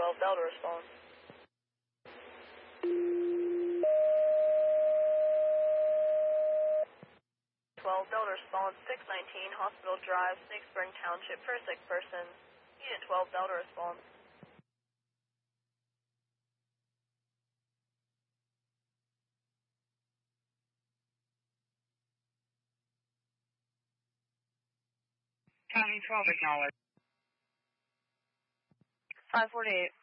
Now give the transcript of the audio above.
12 Delta response. 12 Delta response, 619 Hospital Drive, Snake Spring Township for a sick person. Unit 12 Delta response. County 12 acknowledged. 548.